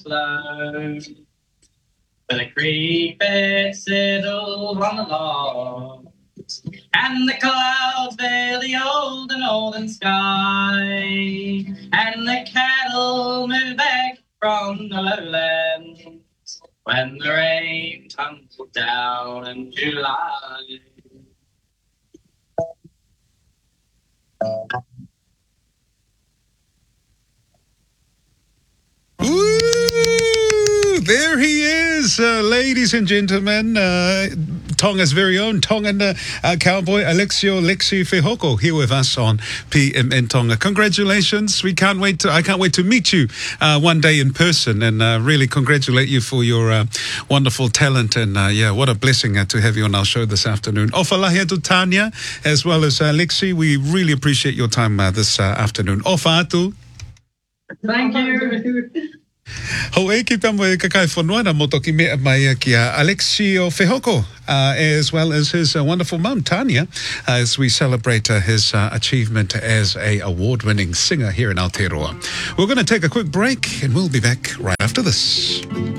slow. But the cricket settled on the lawn, and the clouds veil the old and northern sky, and the cattle move back from the lowlands when the rain tumbled down in July. Ooh, there he is, ladies and gentlemen. Tonga's very own Tongan cowboy Alexio Lexi Fehoko here with us on PMN Tonga. Congratulations! I can't wait to meet you one day in person, and really congratulate you for your wonderful talent. And what a blessing to have you on our show this afternoon. Ofalahi atu Tanya, as well as Lexi. We really appreciate your time this afternoon. Ofa atu. Thank you. Ho e ki pamo e kakai whanua na motoki mea mai ki Alexio Fehoko, as well as his wonderful mum, Tanya, as we celebrate his achievement as a award-winning singer here in Aotearoa. We're going to take a quick break, and we'll be back right after this.